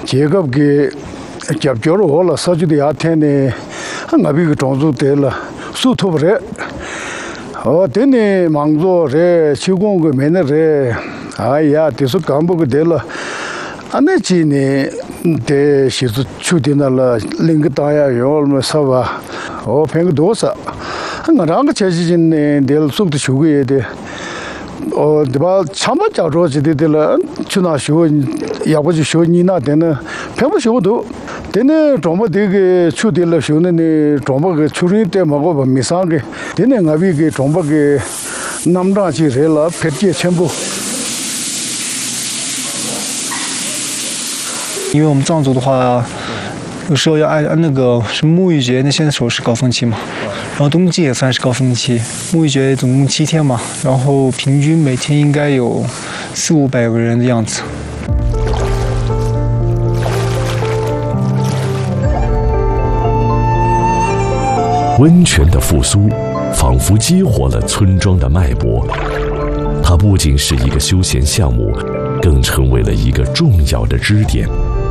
结果给夹脚了我了，烧就的牙天呢，我比个种子得了，手头不热。等你忙着这秋工个没那这，哎呀，就是干部个得了，那几年得写出秋天那了，另个大呀要么啥吧，骗个多少，我那个前几年呢，得了送的秋个也得，对吧？长把家着就得了，去哪学，要不就学你那点呢，骗不学都。等呢，装不这个秋天了，学呢装不个秋天点嘛，我把没上个。等呢，我为个装不个那么大去热了，拍点全部。 因为我们藏族的话，有时候要按那个是沐浴节，那现在时候是高峰期嘛，然后冬季也算是高峰期。沐浴节总共7天嘛，然后平均每天应该有400-500个人的样子。 温泉的复苏，仿佛激活了村庄的脉搏。它不仅是一个休闲项目，更成为了一个重要的支点。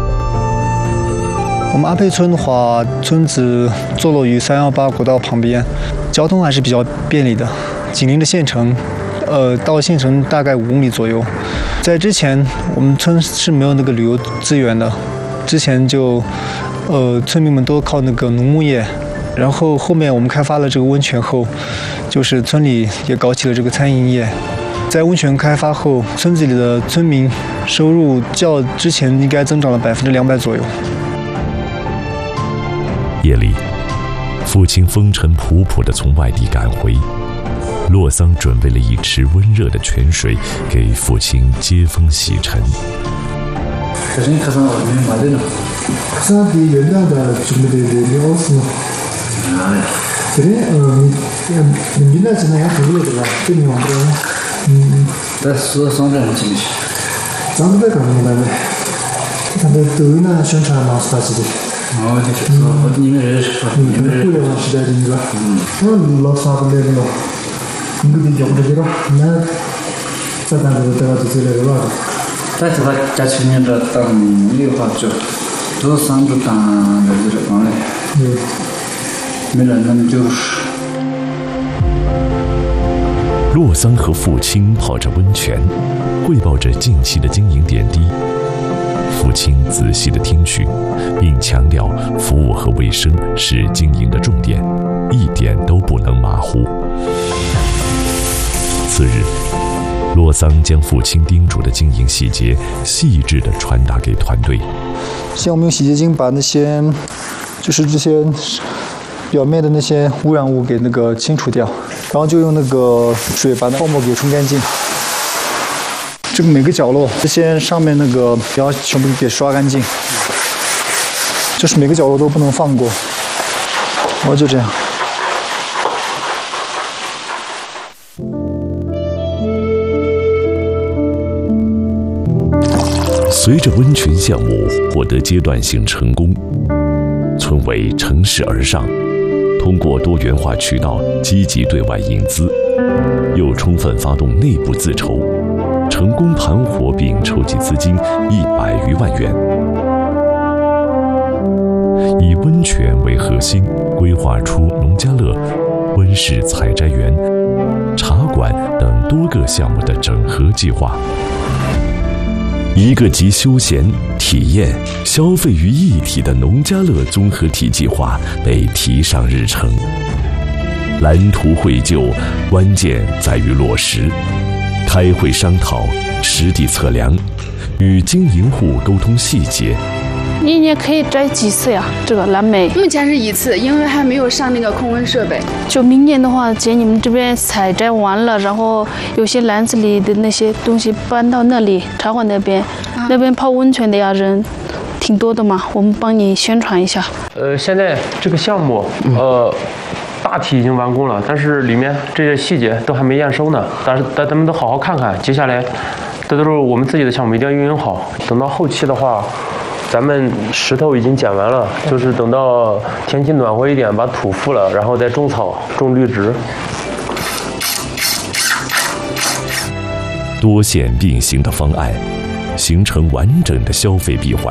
我们阿佩村的话，村子坐落于318国道旁边，交通还是比较便利的，紧邻着县城，到县城大概5公里左右。在之前，我们村是没有那个旅游资源的，之前就，村民们都靠那个农牧业。然后后面我们开发了这个温泉后，就是村里也搞起了这个餐饮业。在温泉开发后，村子里的村民收入较之前应该增长了200%左右。 夜里，父亲风尘仆仆地从外地赶回，洛桑准备了一池温热的泉水给父亲接风洗尘。 그래, 민주나 지나야 되거든. 그니 뭔가. 그래서 선전을 지내시. 장배 가는 거다. 근데 또이나宣传 마스터지. 그래서 어디님을 그래요, 시대인가. 로사블레로. 이거 정도로 나 사단으로 들어가서 들어가. 다들 자신을 어떤 이유가죠. 또 상주단 들어가네. 洛桑和父亲泡着温泉，汇报着近期的经营点滴。父亲仔细地听取，并强调服务和卫生是经营的重点，一点都不能马虎。次日，洛桑将父亲叮嘱的经营细节细致地传达给团队。 像我们用洗洁精把那些，就是这些表面的那些污染物给那个清除掉，然后就用那个水把那泡沫给冲干净。这个每个角落，这些上面那个要全部给刷干净，就是每个角落都不能放过。然后就这样。 随着温泉项目获得阶段性成功，村委乘势而上，通过多元化渠道积极对外引资，又充分发动内部自筹，成功盘活并筹集资金100余万元。以温泉为核心，规划出农家乐、温室采摘园、茶馆等多个项目的整合计划。一个集休闲、体验、消费于一体的农家乐综合体计划被提上日程。蓝图绘就，关键在于落实。开会商讨，实地测量，与经营户沟通细节。 一年可以摘几次呀？这个蓝莓目前是1次，因为还没有上那个控温设备。 就明年的话，姐你们这边采摘完了，然后有些篮子里的那些东西搬到那里茶馆那边，那边泡温泉的呀人挺多的嘛，我们帮你宣传一下。 现在这个项目，大体已经完工了，但是里面这些细节都还没验收呢。但是咱们都好好看看，接下来这都是我们自己的项目，一定要运营好。等到后期的话，咱们石头已经捡完了，就是等到天气暖和一点，把土覆了，然后再种草、种绿植。 多线并行的方案，形成完整的消费闭环。